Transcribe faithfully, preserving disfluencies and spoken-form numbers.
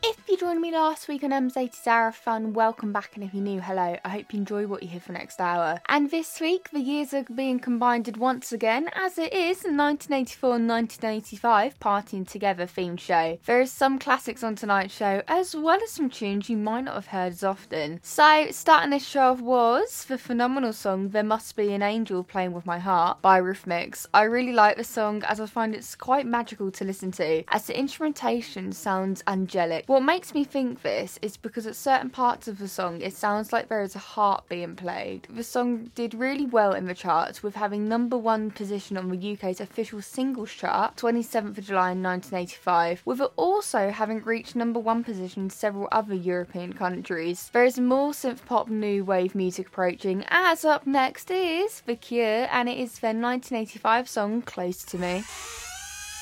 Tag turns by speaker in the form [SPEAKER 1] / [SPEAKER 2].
[SPEAKER 1] If you joined me last week on M's eighties Hour of Fun, welcome back, and if you're new, hello. I hope you enjoy what you hear for next hour. And this week, the years are being combined once again, as it is the nineteen eighty-four and nineteen eighty-five Partying Together themed show. There is some classics on tonight's show, as well as some tunes you might not have heard as often. So, starting this show off was the phenomenal song There Must Be an Angel Playing With My Heart by Rhythmix. I really like the song, as I find it's quite magical to listen to, as the instrumentation sounds angelic. What makes me think this is because at certain parts of the song it sounds like there is a harp being played. The song did really well in the charts, with having number one position on the U K's official singles chart twenty-seventh of July in nineteen eighty-five, with it also having reached number one position in several other European countries. There is more synth pop new wave music approaching, as up next is The Cure, and it is their nineteen eighty-five song Close to Me.